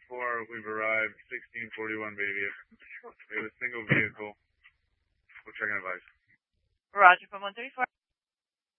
we've arrived, 1641 baby. We have a single vehicle. We'll check on advice. Roger, from 134.